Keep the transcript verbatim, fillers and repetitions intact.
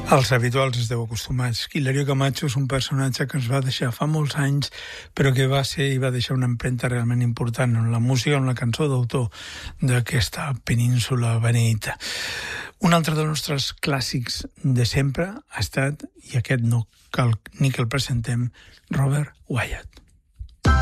Els habituals esteu acostumats. Hilario Camacho és un personatge que ens va deixar fa molts anys, però que va ser i va deixar una empremta realment important en la música, en la cançó d'autor d'aquesta península beneïta. Un altre dels nostres clàssics de sempre ha estat, i aquest no cal ni que el presentem, Robert Wyatt.